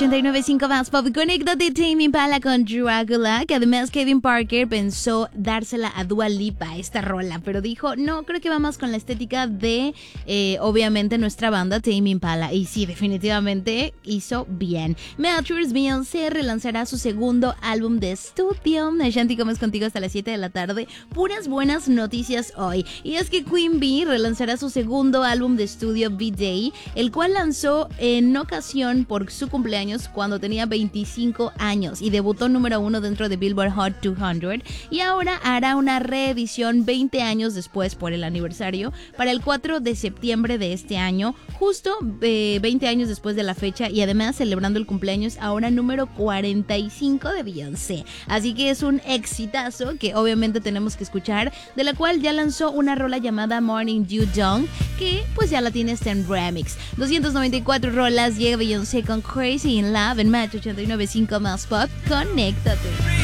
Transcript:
89.5 más pop. Conéctate, Tame Impala con Dracula, que además Kevin Parker pensó dársela a Dua Lipa esta rola, pero dijo, no, creo que va más con la estética de, obviamente, nuestra banda Tame Impala. Y sí, definitivamente hizo bien. Matthews Beyoncé relanzará su segundo álbum de estudio. Shanti Gómez contigo hasta las 7 de la tarde. Puras buenas noticias hoy. Y es que Queen Bee relanzará su segundo álbum de estudio, B-Day, el cual lanzó en ocasión por su cumpleaños cuando tenía 25 años y debutó número 1 dentro de Billboard Hot 200, y ahora hará una reedición 20 años después por el aniversario para el 4 de septiembre de este año, justo 20 años después de la fecha, y además celebrando el cumpleaños ahora número 45 de Beyoncé. Así que es un exitazo que obviamente tenemos que escuchar, de la cual ya lanzó una rola llamada Morning Dew Dawn, que pues ya la tienes en remix. 294 rolas llega Beyoncé con Crazy in Love en Match 89.5 más pop. Conéctate.